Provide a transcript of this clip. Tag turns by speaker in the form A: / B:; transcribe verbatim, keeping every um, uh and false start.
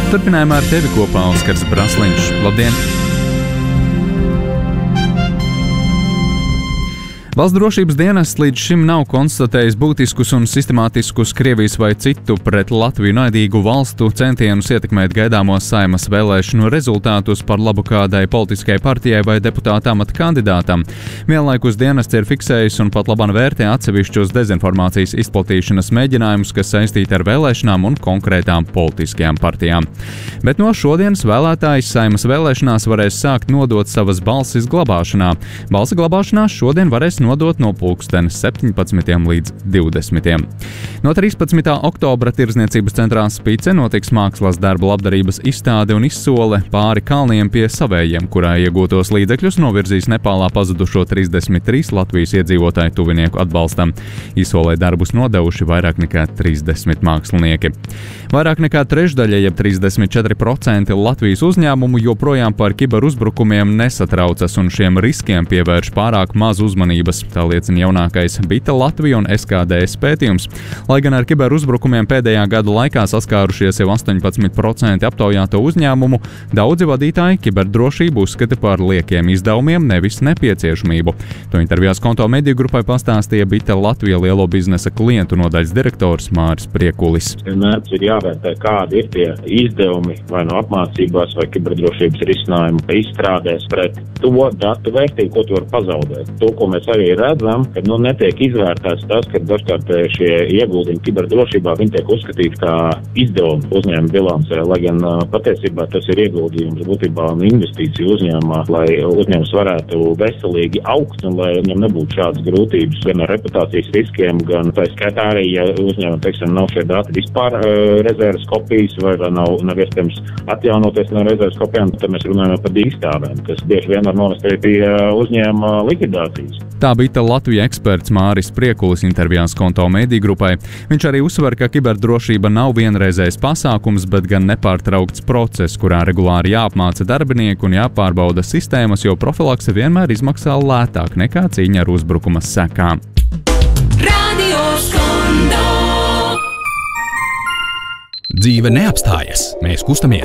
A: Turpinājumā ar tevi kopā Oskars Brasliņš. Labdien! Valsts drošības dienests līdz šim nav konstatējis būtiskus un sistemātiskus Krievijas vai citu pret Latviju naidīgu valstu centienus ietekmēt gaidāmos Saeimas vēlēšanu rezultātus par labu kādai politiskajai partijai vai deputāta amata kandidātam. Vienlaikus dienests ir fiksējis un pat labāk vērtē atsevišķus dezinformācijas izplatīšanas mēģinājumus, kas saistīti ar vēlēšanām un konkrētām politiskajām partijām. Bet no šodienas vēlētājs Saeimas vēlēšanās varēs sākt nodot savas balsis glabāšanā. Balsi glabāšanā šodien varēs nodot no pulksteni septiņpadsmitiem līdz divdesmitiem. No trīspadsmitā oktobra Tirdzniecības centrā Spice notiks mākslas darbu labdarības izstāde un izsole pāri kalniem pie savējiem, kurā iegūtos līdzekļus novirzīs Nepālā pazudušo trīsdesmit trīs Latvijas iedzīvotāju tuvinieku atbalstam. Izsolē darbus nodevuši vairāk nekā trīsdesmit mākslinieki. Vairāk nekā trešdaļa, jeb trīsdesmit četri procenti Latvijas uzņēmumu joprojām par kiberuzbrukumiem nesatraucas un šiem riskiem pievērš pārāk maz uzmanības. Tā liecina jaunākais Bita Latvija un S K D S pētījums. Lai gan ar kiberuzbrukumiem pēdējā gada laikā saskārušies jau astoņpadsmit procenti aptaujāto uzņēmumu, daudzi vadītāji kiberdrošību uzskata par liekiem izdevumiem, nevis nepieciešamību. To intervijās Konto mediju grupai pastāstīja Bita Latvija lielo biznesa klientu nodaļas direktors Māris Priekulis.
B: Vienmēr ir jāvērtē, kādi ir tie izdevumi vai no apmācībās vai kiberdrošības risinājumu izstrādēs pret to datu vērtību, ko tu vari pazaudēt. To, ko mēs arī redzam, ka nu, netiek izvērtēts tas, ka dažkārt šie ieguldījumi kiberdrošībā viņi tiek uzskatīti kā izdevumi uzņēmuma bilancē, lai gan patiesībā tas ir ieguldījums būtībā un investīcija uzņēmumā, lai uzņēmums varētu veselīgi augt un lai viņam nebūtu šādas grūtības gan ar reputācijas riskiem, gan tā skaitā arī, ja uzņēmumam, teiksim, nav šie dati vispār uh, rezerves kopijas vai nav, nav iespējams atjaunoties no rezerves kopijām, tad mēs runājam par dīkstāvēm, kas bieži vien var novest arī pie uzņēmuma likvidācijas.
A: Tā bija Latvijas eksperts Māris Priekulis intervijās Konto mediju grupai. Viņš arī uzsver, ka kiberdrošība nav vienreizējs pasākums, bet gan nepārtraukts process, kurā regulāri jāapmāca darbinieki un jāpārbauda sistēmas, jo profilakse vienmēr izmaksā lētāk nekā cīņa ar uzbrukuma sekām.
C: Dzīve neapstājas, mēs kustamies.